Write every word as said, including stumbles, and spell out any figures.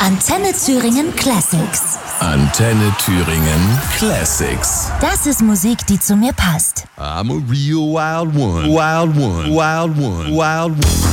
Antenne Thüringen Classics. Antenne Thüringen Classics. Das ist Musik, die zu mir passt. I'm a real wild one. Wild one. Wild one. Wild one.